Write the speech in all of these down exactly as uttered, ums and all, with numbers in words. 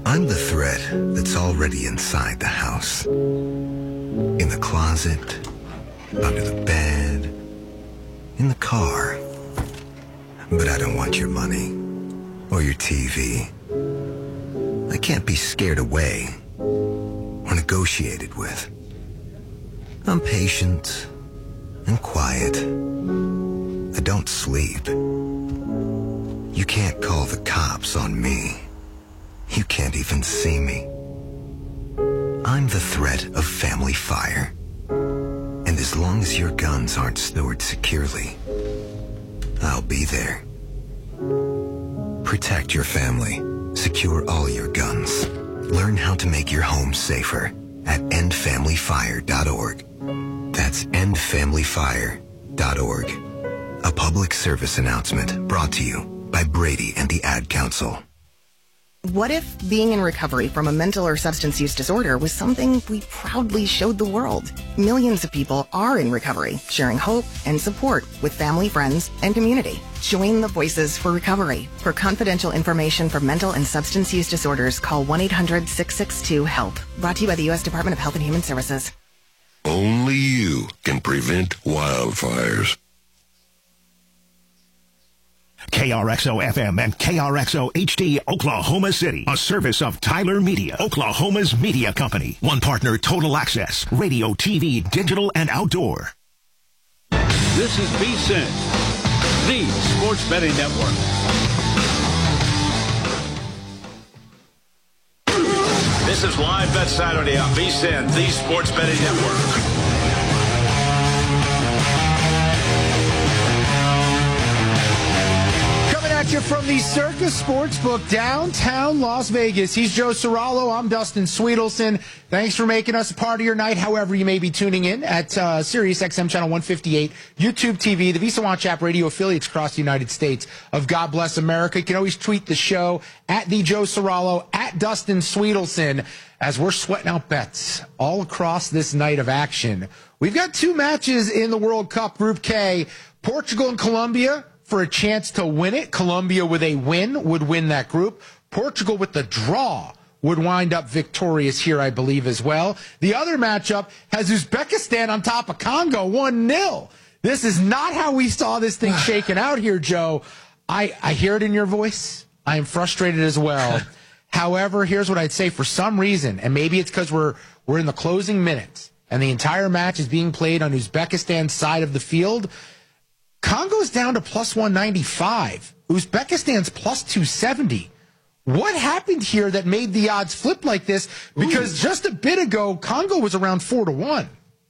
I'm the threat that's already inside the house. In the closet, under the bed, in the car. But I don't want your money or your T V. I can't be scared away or negotiated with. I'm patient and quiet. I don't sleep. You can't call the cops on me. You can't even see me. I'm the threat of family fire. And as long as your guns aren't stored securely, I'll be there. Protect your family. Secure all your guns. Learn how to make your home safer at end family fire dot org. That's end family fire dot org. A public service announcement brought to you by Brady and the Ad Council. What if being in recovery from a mental or substance use disorder was something we proudly showed the world? Millions of people are in recovery, sharing hope and support with family, friends, and community. Join the Voices for Recovery. For confidential information for mental and substance use disorders, call one eight hundred six six two HELP. Brought to you by the U S Department of Health and Human Services. Only you can prevent wildfires. K R X O F M and K R X O H D Oklahoma City, a service of Tyler Media, Oklahoma's media company. One partner, Total Access, radio, T V, digital, and outdoor. This is V S I N, the Sports Betting Network. This is Live Bet Saturday on V S I N, the Sports Betting Network. At you from the Circus Sportsbook, downtown Las Vegas. He's Joe Serralo. I'm Dustin Sweetelson. Thanks for making us a part of your night, however you may be tuning in at uh, Sirius X M Channel one fifty-eight, YouTube T V, the Visa Watch app, radio affiliates across the United States of God Bless America. You can always tweet the show at the Joe Serralo, at Dustin Sweetelson, as we're sweating out bets all across this night of action. We've got two matches in the World Cup, Group K, Portugal and Colombia, for a chance to win it. Colombia with a win would win that group. Portugal with the draw would wind up victorious here, I believe, as well. The other matchup has Uzbekistan on top of Congo, one nil. This is not how we saw this thing shaken out here, Joe. I, I hear it in your voice. I am frustrated as well. However, here's what I'd say. For some reason, and maybe it's because we're we're in the closing minutes, and the entire match is being played on Uzbekistan's side of the field, Congo's down to plus one ninety-five. Uzbekistan's plus two seventy. What happened here that made the odds flip like this? Because Ooh. just a bit ago, Congo was around four to one.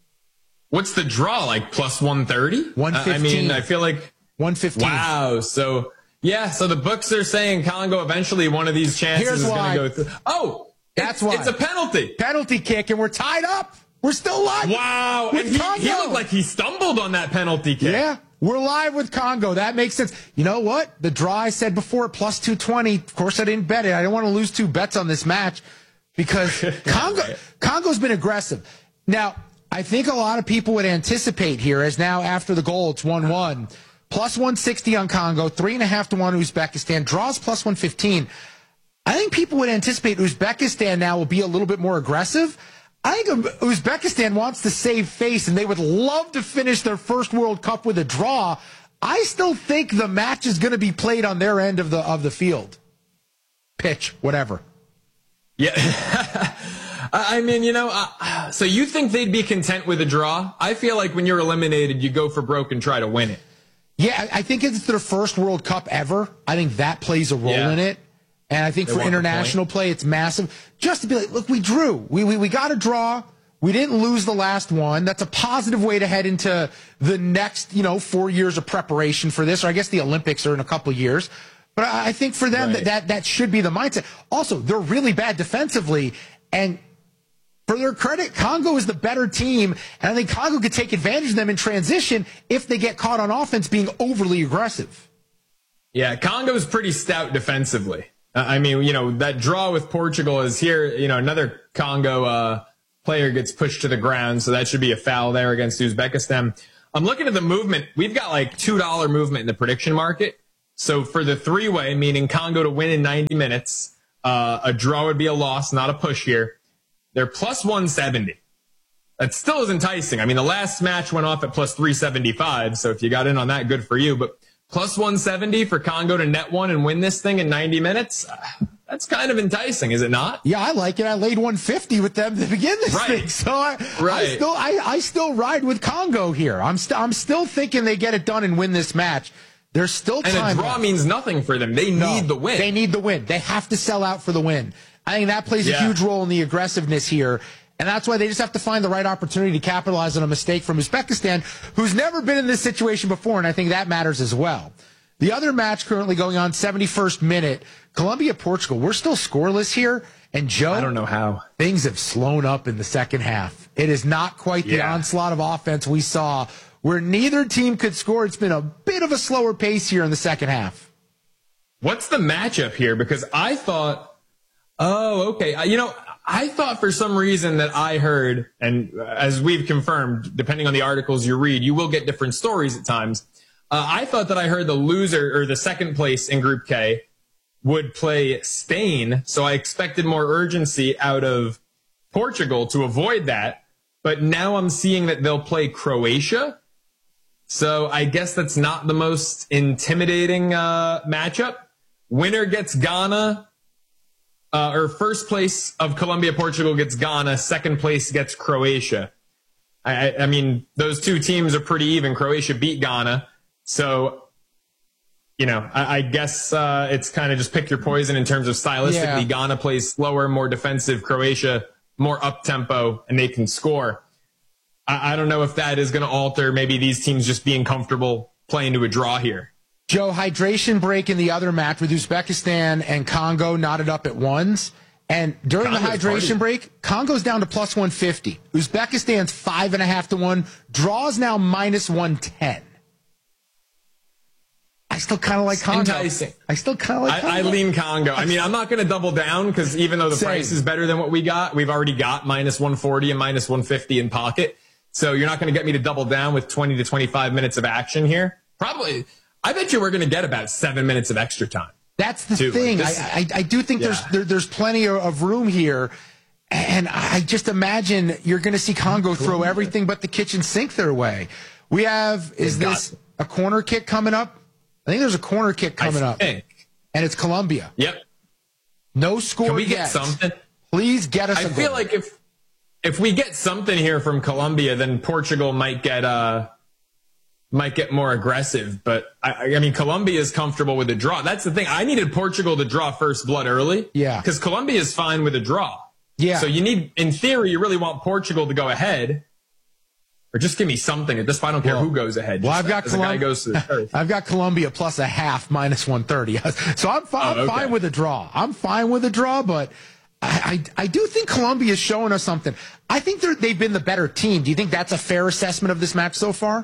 What's the draw, like plus one thirty? one fifteen. I mean, I feel like... one fifteen. Wow. So, yeah, so the books are saying Congo eventually one of these chances Here's is why. going to go through. Oh, that's it's, why. It's a penalty. Penalty kick, and we're tied up. We're still live. Wow. And he, he looked like he stumbled on that penalty kick. Yeah. We're live with Congo. That makes sense. You know what? The draw I said before, plus two twenty. Of course, I didn't bet it. I didn't want to lose two bets on this match because Congo, Congo's been aggressive. Now, I think a lot of people would anticipate here, as now after the goal, it's one one. Plus one sixty on Congo, three and a half to one Uzbekistan. Draws plus one fifteen. I think people would anticipate Uzbekistan now will be a little bit more aggressive. I think Uzbekistan wants to save face, and they would love to finish their first World Cup with a draw. I still think the match is going to be played on their end of the of the field. Pitch, whatever. Yeah. I mean, you know, uh, so you think they'd be content with a draw? I feel like when you're eliminated, you go for broke and try to win it. Yeah, I think it's their first World Cup ever. I think that plays a role yeah. in it. And I think they for international play, it's massive. Just to be like, look, we drew. We, we we got a draw. We didn't lose the last one. That's a positive way to head into the next, you know, four years of preparation for this. Or I guess the Olympics are in a couple of years. But I, I think for them, right. that, that that should be the mindset. Also, they're really bad defensively. And for their credit, Congo is the better team. And I think Congo could take advantage of them in transition if they get caught on offense being overly aggressive. Yeah, Congo's pretty stout defensively. I mean, you know, that draw with Portugal is here. You know, another Congo uh, player gets pushed to the ground, so that should be a foul there against Uzbekistan. I'm looking at the movement. We've got like two dollar movement in the prediction market. So for the three-way, meaning Congo to win in ninety minutes, Uh, a draw would be a loss, not a push here. They're plus one seventy. That still is enticing. I mean, the last match went off at plus three seventy-five, so if you got in on that, good for you. But plus one seventy for Congo to net one and win this thing in ninety minutes, that's kind of enticing, is it not? Yeah, I like it. I laid one fifty with them to begin this right. thing, so I, right. I still I, I still ride with Congo here. I'm still I'm still thinking they get it done and win this match. There's still time. And a draw left. means nothing for them. They no, need the win. They need the win. They have to sell out for the win. I think that plays yeah. a huge role in the aggressiveness here. And that's why they just have to find the right opportunity to capitalize on a mistake from Uzbekistan, who's never been in this situation before, and I think that matters as well. The other match currently going on, seventy-first minute, Colombia-Portugal. We're still scoreless here, and Joe, I don't know how. Things have slowed up in the second half. It is not quite the yeah. onslaught of offense we saw where neither team could score. It's been a bit of a slower pace here in the second half. What's the matchup here? Because I thought, oh, okay, you know, I thought for some reason that I heard, and as we've confirmed, depending on the articles you read, you will get different stories at times. Uh, I thought that I heard the loser or the second place in Group K would play Spain, so I expected more urgency out of Portugal to avoid that. But now I'm seeing that they'll play Croatia, so I guess that's not the most intimidating uh, matchup. Winner gets Ghana. Uh, or first place of Colombia, Portugal gets Ghana. Second place gets Croatia. I, I mean, those two teams are pretty even. Croatia beat Ghana. So, you know, I, I guess uh, it's kind of just pick your poison in terms of stylistically. Yeah. Ghana plays slower, more defensive. Croatia, more up-tempo, and they can score. I, I don't know if that is going to alter maybe these teams just being comfortable playing to a draw here. Joe, hydration break in the other match with Uzbekistan and Congo knotted up at ones. And during Congo's the hydration party. break, Congo's down to plus one fifty. Uzbekistan's five and a half to one. Draws now minus one ten. I still kind of like Congo. Enticing. I still kind of like I, I Congo. lean Congo. I mean, I'm not going to double down because even though the Same. price is better than what we got, we've already got minus one forty and minus one fifty in pocket. So you're not going to get me to double down with twenty to twenty-five minutes of action here. Probably. I bet you we're going to get about seven minutes of extra time. That's the too. thing. This- I, I, I do think Yeah. there's there, there's plenty of- of room here. And I just imagine you're going to see Congo throw everything but the kitchen sink their way. We have, is They've this got- a corner kick coming up? I think there's a corner kick coming I up. think. And it's Colombia. Yep. No score Can we yet. get something? Please get us I a feel goal. like if if we get something here from Colombia, then Portugal might get uh might get more aggressive. But I, I mean, Colombia is comfortable with a draw. That's the thing. I needed Portugal to draw first blood early. Yeah. Because Colombia is fine with a draw. Yeah. So you need, in theory, you really want Portugal to go ahead, or just give me something. At this point, I don't care Well- who goes ahead. Well, Just I've got as a guy Colum- goes to the turf. I've got Colombia plus a half minus one thirty. So I'm, fi- Oh, I'm okay. fine with a draw. I'm fine with a draw, but I, I, I do think Colombia is showing us something. I think they're, they've been the better team. Do you think that's a fair assessment of this match so far?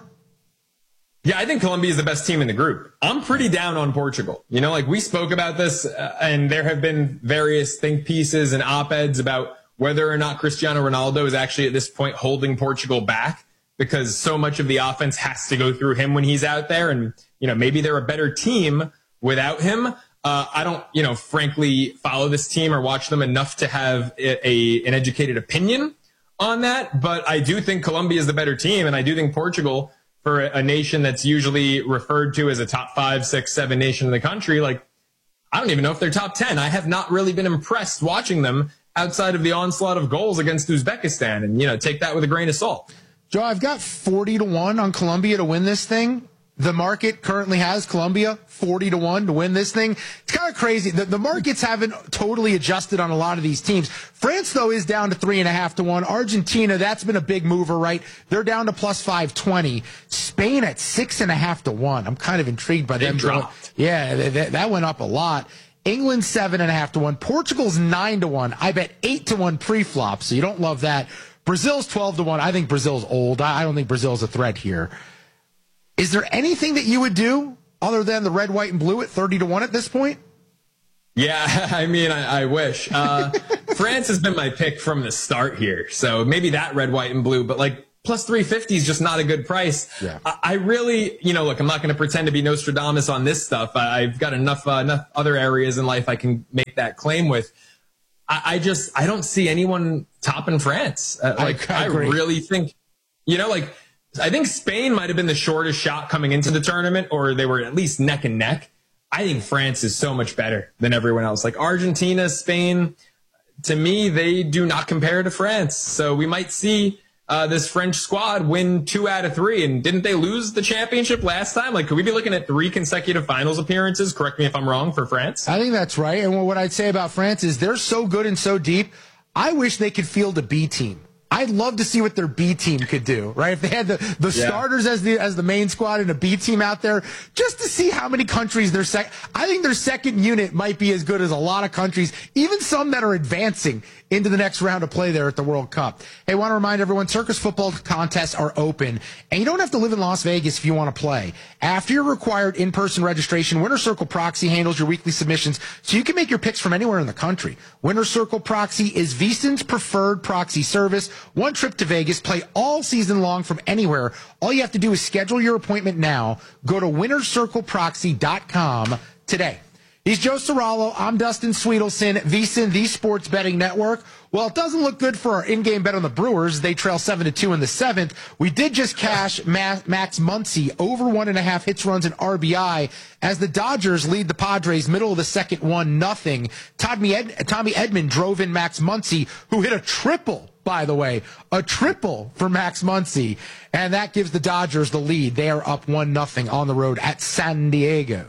Yeah, I think Colombia is the best team in the group. I'm pretty down on Portugal. You know, like we spoke about this, uh, and there have been various think pieces and op-eds about whether or not Cristiano Ronaldo is actually at this point holding Portugal back because so much of the offense has to go through him when he's out there. And, you know, maybe they're a better team without him. Uh, I don't, you know, frankly follow this team or watch them enough to have a, a an educated opinion on that. But I do think Colombia is the better team. And I do think Portugal, for a nation that's usually referred to as a top five, six, seven nation in the country, like, I don't even know if they're top ten. I have not really been impressed watching them outside of the onslaught of goals against Uzbekistan. And, you know, take that with a grain of salt. Joe, I've got forty to one on Colombia to win this thing. The market currently has Colombia forty to one to win this thing. It's kind of crazy. The, the markets haven't totally adjusted on a lot of these teams. France, though, is down to three and a half to one. Argentina, that's been a big mover, right? They're down to plus five twenty. Spain at six and a half to one. I'm kind of intrigued by They them. dropped. Yeah, that, that went up a lot. England seven and a half to one. Portugal's nine to one. I bet eight to one pre-flop, so you don't love that. Brazil's twelve to one. I think Brazil's old. I, I don't think Brazil's a threat here. Is there anything that you would do other than the red, white, and blue at thirty to one at this point? Yeah, I mean, I, I wish. Uh, France has been my pick from the start here. So maybe that red, white, and blue. But, like, plus three fifty is just not a good price. Yeah. I, I really, you know, look, I'm not going to pretend to be Nostradamus on this stuff. I, I've got enough, uh, enough other areas in life I can make that claim with. I, I just, I don't see anyone topping France. Uh, like, I, I, I really think, you know, like, I think Spain might have been the shortest shot coming into the tournament, or they were at least neck and neck. I think France is so much better than everyone else. Like Argentina, Spain, to me, they do not compare to France. So we might see uh, this French squad win two out of three. And didn't they lose the championship last time? Like, could we be looking at three consecutive finals appearances? Correct me if I'm wrong, for France. I think that's right. And what I'd say about France is they're so good and so deep. I wish they could field a B team. I'd love to see what their B team could do, right? If they had the, the yeah. starters as the as the main squad and a B team out there, just to see how many countries their sec. I think their second unit might be as good as a lot of countries, even some that are advancing into the next round of play there at the World Cup. Hey, I want to remind everyone, Circus football contests are open, and you don't have to live in Las Vegas if you want to play. After your required in-person registration, Winner Circle Proxy handles your weekly submissions, so you can make your picks from anywhere in the country. Winner Circle Proxy is VSiN's preferred proxy service. One trip to Vegas, play all season long from anywhere. All you have to do is schedule your appointment now. Go to winner circle proxy dot com today. He's Joe Serralo. I'm Dustin Sweetelson. VSiN, the Sports Betting Network. Well, it doesn't look good for our in-game bet on the Brewers. They trail seven to two in the seventh. We did just cash Max Muncy over one and a half hits, runs, and R B I as the Dodgers lead the Padres middle of the second, one nothing. Tommy, Ed- Tommy Edman drove in Max Muncy, who hit a triple, by the way, a triple for Max Muncy, and that gives the Dodgers the lead. They are up one nothing on the road at San Diego.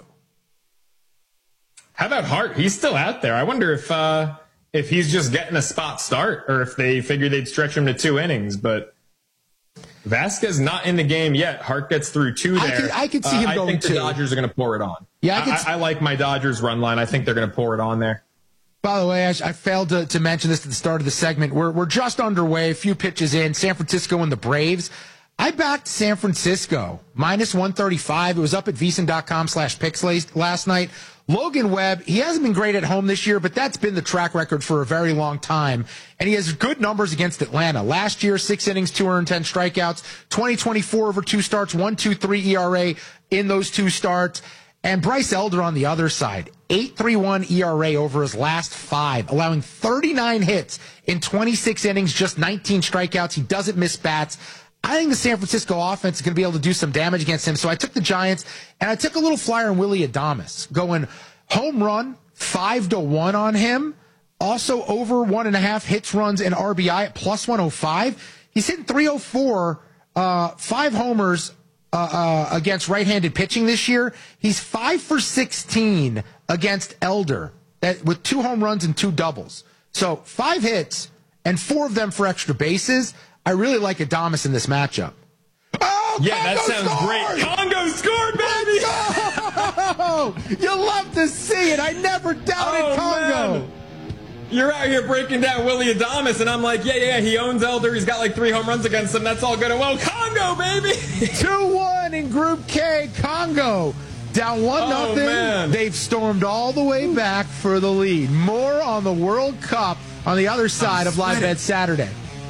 How about Hart? He's still out there. I wonder if uh, if he's just getting a spot start, or if they figured they'd stretch him to two innings. But Vasquez not in the game yet. Hart gets through two there. I could, I could see him uh, going I think two. the Dodgers are going to pour it on. Yeah, I, could I, I like my Dodgers run line. I think they're going to pour it on there. By the way, I, I failed to, to mention this at the start of the segment. We're we're just underway, a few pitches in. San Francisco and the Braves. I backed San Francisco minus one thirty-five. It was up at VSiN.com slash picks last night. Logan Webb, he hasn't been great at home this year, but that's been the track record for a very long time. And he has good numbers against Atlanta. Last year, six innings, two hundred ten strikeouts. twenty twenty-four over two starts, one point two three E R A in those two starts. And Bryce Elder on the other side, eight point three one E R A over his last five, allowing thirty-nine hits in twenty-six innings, just nineteen strikeouts. He doesn't miss bats. I think the San Francisco offense is going to be able to do some damage against him. So I took the Giants, and I took a little flyer on Willy Adames, going home run, five to one on him. Also over one and a half hits, runs, and R B I at plus one oh five. He's hitting three oh four, uh, five homers uh, uh, against right-handed pitching this year. He's five for sixteen against Elder that, with two home runs and two doubles. So five hits and four of them for extra bases. I really like Adames in this matchup. Oh, yeah, Congo that sounds scored! great. Congo scored, baby! Oh, you love to see it. I never doubted oh, Congo. Man. You're out here breaking down Willy Adames, and I'm like, yeah, yeah, he owns Elder. He's got like three home runs against him. That's all good and well. Congo, baby! two one in Group K. Congo down one nothing. Oh, They've stormed all the way back for the lead. More on the World Cup on the other side of Live Bet Saturday.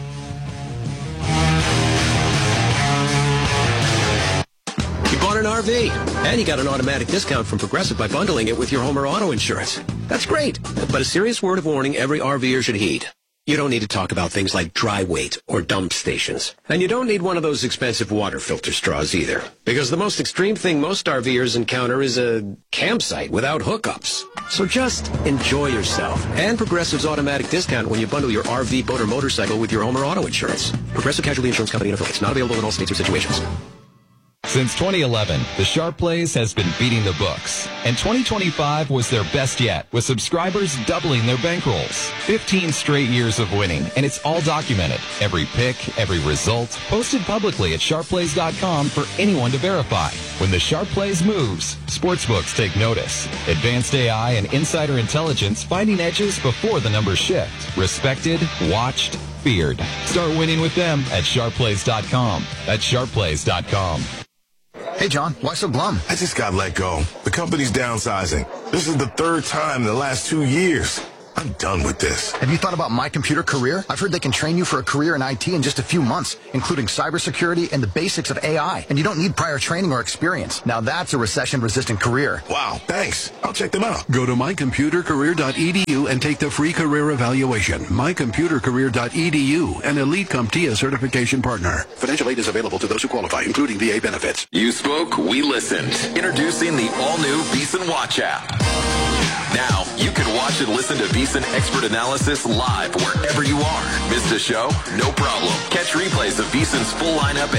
An R V, and you got an automatic discount from Progressive by bundling it with your home or auto insurance. That's great, but a serious word of warning every RVer should heed. You don't need to talk about things like dry weight or dump stations. And you don't need one of those expensive water filter straws either, because the most extreme thing most RVers encounter is a campsite without hookups. So just enjoy yourself and Progressive's automatic discount when you bundle your R V, boat, or motorcycle with your home or auto insurance. Progressive Casualty Insurance Company and affiliates. Not available in all states or situations. Since twenty eleven, the Sharp Plays has been beating the books, and twenty twenty-five was their best yet, with subscribers doubling their bankrolls. fifteen straight years of winning, and it's all documented. Every pick, every result, posted publicly at sharp plays dot com for anyone to verify. When the Sharp Plays moves, sportsbooks take notice. Advanced A I and insider intelligence finding edges before the numbers shift. Respected, watched, feared. Start winning with them at sharp plays dot com. That's sharp plays dot com. Hey, John, why so glum? I just got let go. The company's downsizing. This is the third time in the last two years. I'm done with this. Have you thought about My Computer Career? I've heard they can train you for a career in I T in just a few months, including cybersecurity and the basics of A I. And you don't need prior training or experience. Now that's a recession-resistant career. Wow, thanks. I'll check them out. Go to my computer career dot e d u and take the free career evaluation. my computer career dot e d u, an Elite CompTIA certification partner. Financial aid is available to those who qualify, including V A benefits. You spoke, we listened. Introducing the all-new VEASAN Watch app. Now, you can watch and listen to VEASAN Expert Analysis live wherever you are. Missed a show? No problem. Catch replays of VEASAN's full lineup